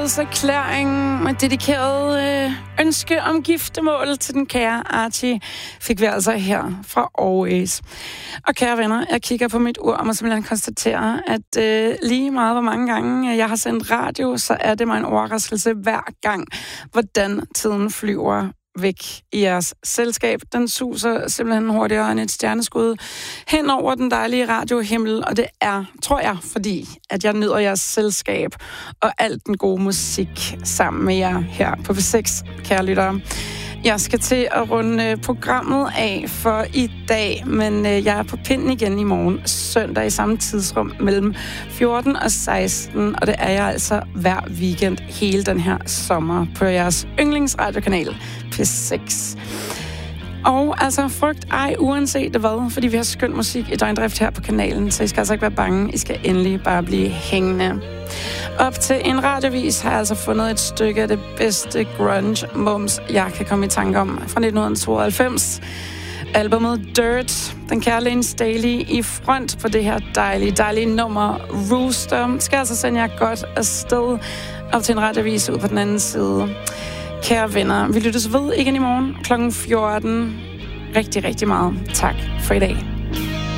kærlighedserklæring med dedikeret ønske om giftermål til den kære Archie, fik vi altså her fra Always. Og kære venner, jeg kigger på mit ur og må simpelthen konstatere, at lige meget hvor mange gange jeg har sendt radio, så er det mig en overraskelse hver gang, hvordan tiden flyver væk i jeres selskab. Den suser simpelthen hurtigere end et stjerneskud hen over den dejlige radiohimmel, og det er, tror jeg, fordi at jeg nyder jeres selskab og alt den gode musik sammen med jer her på V6, kære lyttere. Jeg skal til at runde programmet af for i dag, men jeg er på pinden igen i morgen søndag i samme tidsrum mellem 14 og 16, og det er jeg altså hver weekend hele den her sommer på jeres yndlingsradiokanal P6. Og altså frygt ej uanset hvad, fordi vi har skøn musik i døgndrift her på kanalen, så I skal altså ikke være bange, I skal endelig bare blive hængende. Op til en radiovis har jeg altså fundet et stykke af det bedste grunge-mums, jeg kan komme i tanke om, fra 1992. Albumet Dirt, den kære Lane Staley i front på det her dejlige nummer Rooster, skal altså sende jer godt afsted op til en radiovis ud på den anden side. Kære venner, vi lyttes ved igen i morgen kl. 14. Rigtig, rigtig meget tak for i dag.